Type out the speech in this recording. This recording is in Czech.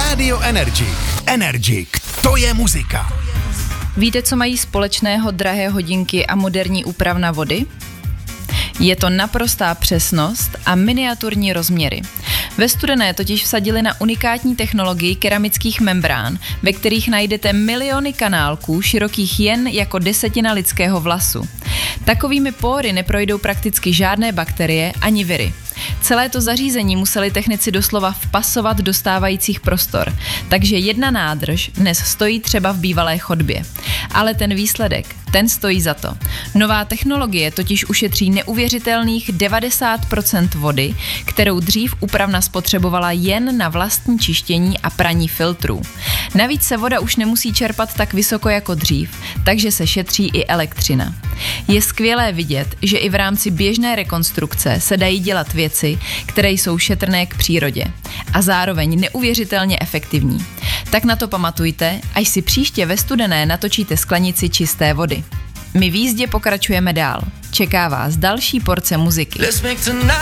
Radio Energy. Energik, to je muzika. Víte, co mají společného drahé hodinky a moderní úpravna vody? Je to naprostá přesnost a miniaturní rozměry. Ve Studené totiž vsadili na unikátní technologii keramických membrán, ve kterých najdete miliony kanálků širokých jen jako desetina lidského vlasu. Takovými pory neprojdou prakticky žádné bakterie ani viry. Celé to zařízení museli technici doslova vpasovat do stávajících prostor, takže jedna nádrž dnes stojí třeba v bývalé chodbě. Ale ten výsledek, ten stojí za to. Nová technologie totiž ušetří neuvěřitelných 90% vody, kterou dřív úpravna spotřebovala jen na vlastní čištění a praní filtrů. Navíc se voda už nemusí čerpat tak vysoko jako dřív, takže se šetří i elektřina. Je skvělé vidět, že i v rámci běžné rekonstrukce se dají dělat věci, které jsou šetrné k přírodě a zároveň neuvěřitelně efektivní. Tak na to pamatujte, až si příště ve Studené natočíte sklenici čisté vody. My v jízdě pokračujeme dál. Čeká vás další porce muziky.